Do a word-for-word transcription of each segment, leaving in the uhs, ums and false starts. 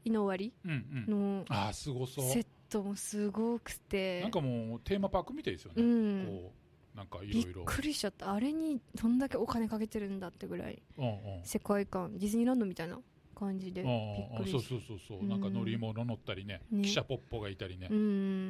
井の割のあーすごそうセットもすごくて、 なんかもうテーマパークみたいですよね、 うん、 こうなんかいろいろびっくりしちゃった。あれにどんだけお金かけてるんだってぐらい、 うんうん、 世界観ディズニーランドみたいな感じでびっくりしそうそうそうそう、うん、なんか乗り物乗ったりね、 ね、 汽車ポッポがいたりね、 うん、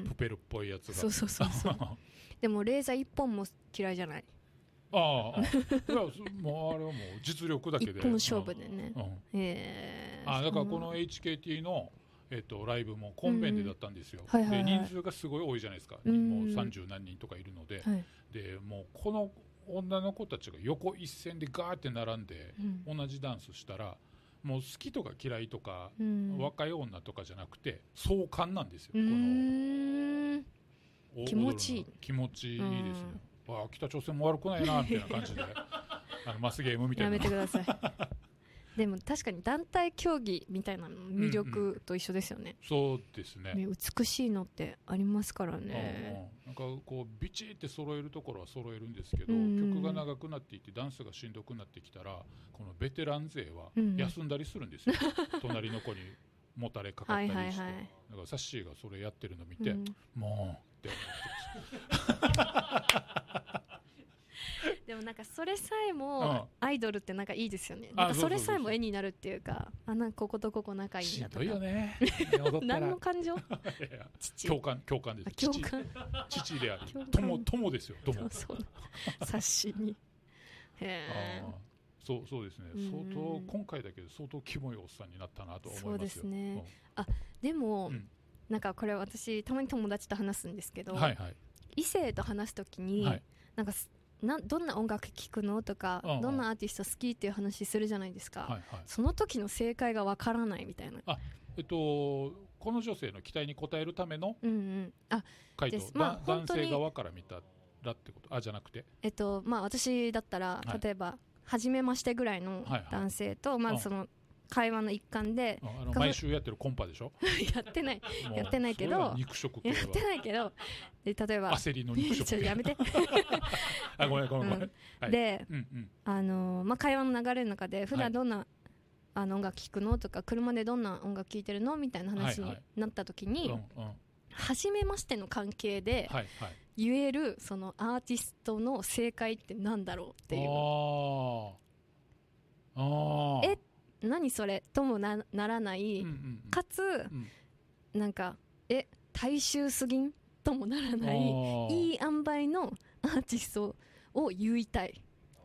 プペルっぽいやつが、 そうそうそうそうでもレーザー一本も嫌いじゃない。 ああ、いやもうあれはもう実力だけで一本勝負でね、 うんうん、 えー、 あだからこの エイチケーティー の、えっと、ライブもコンベンでだったんですよ、 うんはいはいはい、 で人数がすごい多いじゃないですか、うん、もうさんじゅう何人とかいるので、はい、でもうこの女の子たちが横一線でガーって並んで、うん、同じダンスしたらもう好きとか嫌いとか、うん、若い女とかじゃなくて壮観なんですよ、この気持ちいい気持ちいいですね、うん、あ北朝鮮も悪くないなみたいな感じであのマスゲームみたいなやめてくださいでも確かに団体競技みたいなの魅力と一緒ですよね、 うんうん、そうですね、 ね美しいのってありますからね、 うんうん、なんかこうビチって揃えるところは揃えるんですけど、うん、曲が長くなっていってダンスがしんどくなってきたらこのベテラン勢は休んだりするんですよ、うん、隣の子にもたれかかったりして、はいはいはい、だからサッシーがそれやってるの見て、うん、もうって思ってますでもなんかそれさえもアイドルってなんかいいですよね、うん、なんかそれさえも絵になるっていうか、あなんかこことここ仲いいんだとかしんどいよね何の感情父共感共感です。 共感父, 父である友友ですよ友そう察しにへーそうそうですね、相当今回だけど相当キモいおっさんになったなと思いますよ。 そうですね、うん、あでも、うん、なんかこれ私たまに友達と話すんですけど、はいはい、異性と話すときに、はい、なんかなどんな音楽聴くのとか、うんうん、どんなアーティスト好きっていう話するじゃないですか、はいはい、その時の正解がわからないみたいな。 あ、えっと、この女性の期待に応えるための回答、うんうん、 まあ、 男性側から見たらってことあじゃなくて、 えっとまあ、私だったら、はい、例えば初めましてぐらいの男性と、はいはい、まあ、その会話の一環で、 あの毎週やってるコンパでしょやってないやってないけど肉食系はやってないけどで例えば焦りの肉食系ちょっとやめてあごめんごめんごめん、うんはい、で、うんうん、あのまあ、会話の流れの中で普段どんな、はい、あの音楽聴くのとか車でどんな音楽聴いてるのみたいな話になった時に、はいはい、うんうん、初めましての関係で言えるそのアーティストの正解ってなんだろうっていう、ああえ何それとも な, ならない、うんうんうん、かつ、うん、なんかえ大衆すぎんともならないいい塩梅のアーティストを言いたい。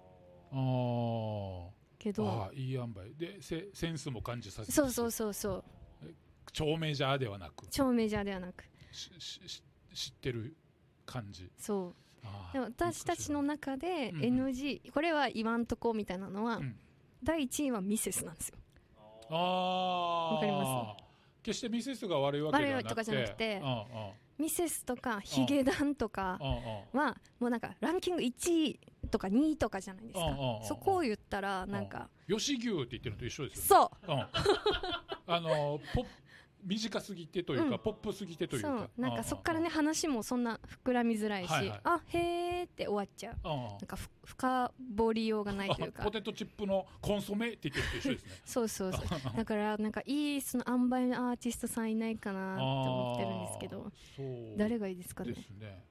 あけどあいい塩梅でセンスも感じさせて、 そうそうそうそう超メジャーではなく超メジャーではなくしし知ってる感じ。 そうでも私たちの中で エヌジー、うん、これは言わんとこみたいなのは、うん、だいいちいはミセスなんですよ。 ああわかります。決してミセスが悪いわけではなくて悪いとかじゃなくて、ああミセスとかヒゲダンとかはもうなんかランキングいちいとかにいとかじゃないですか。そこを言ったらなんか吉牛って言ってるのと一緒ですよね。 そう、うん、 あのポッ短すぎてというか、うん、ポップすぎてというか、 そうなんかそっからね話もそんな膨らみづらいし、はいはい、あへーって終わっちゃう。なんか深掘りようがないというかポテトチップのコンソメって言ってると一緒ですねそうそうそうだからなんかいいその塩梅のアーティストさんいないかなって思ってるんですけど、誰がいいですかね。 ですね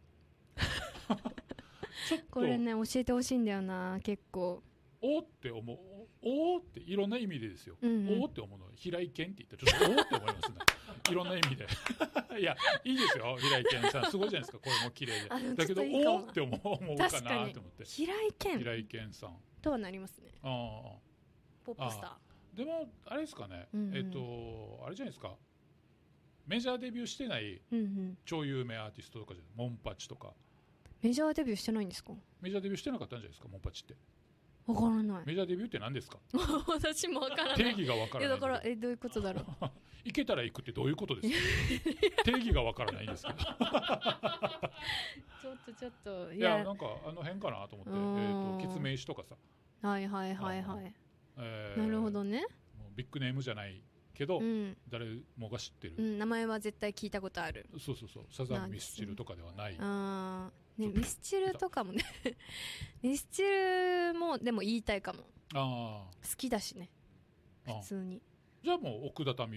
これね教えてほしいんだよな結構。 おって思うおおっていろんな意味でですよ、うんうん、おおって思うの平井堅って言ったらちょっとおおって思いますねいろんな意味でいやいいですよ平井堅さんすごいじゃないですかこれも綺麗でだけどおおって思う思うかなと思って平井堅平井堅さんとはなりますね。あポップスターでもあれですかね、うんうん、えっとあれじゃないですかメジャーデビューしてない超有名アーティストとかじゃないモンパチとかメジャーデビューしてないんですか。 メジャーデビューしてなかったんじゃないですかモンパチって。 わからない。 メジャーデビューって何ですか私もわからない。 定義がわからない。いやだからえどういうことだろう行けたら行くってどういうことですか定義がわからないんですけどちょっとちょっといやなんかあの辺かなと思って、えー、とケツメイシとかさはいはいはいはい、えー、なるほどね。 もうビッグネームじゃないけど、うん、誰もが知ってる、 うん、名前は絶対聞いたことある。 そうそうそうサザンミスチルとかではない。 あね、ミスチルとかもねミスチルもでも言いたいかも。あ好きだしね普通に。 じゃあもう奥田民